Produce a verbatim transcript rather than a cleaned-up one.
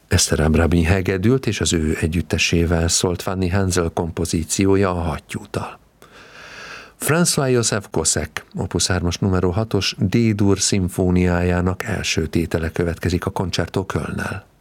Eszter Abrami hegedült, és az ő együttesével szólt Fanny Hensel kompozíciója a hattyúdal. François Joseph Gossec, Opus hármas numero hatos D-dur szimfóniájának első tétele következik a Concerto Kölnnel.